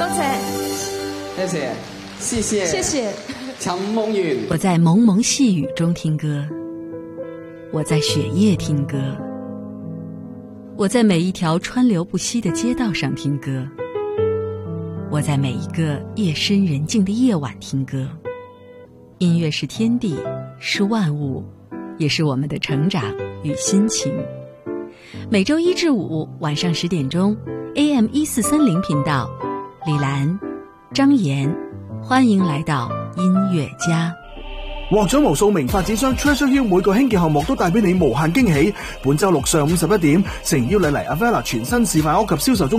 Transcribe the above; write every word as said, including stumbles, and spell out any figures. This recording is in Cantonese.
多謝， 謝謝，謝謝， 謝謝。 陳夢圓， 我在蒙蒙細雨中聽歌，我在雪夜聽歌，我在每一條川流不息的街道上聽歌，我在每一個夜深人靜的夜晚聽歌。音樂是天地，是萬物，也是我們的成長與心情。每周一至五晚上十點鐘 A M 一四三零頻道，李蘭、張妍，歡迎來到音樂家。 獲獎無數名發展商 Treasure Hill 每個興建項目都帶俾你無限驚喜。本周六上午十一點，誠邀你嚟 Avella 全新示範屋及銷售中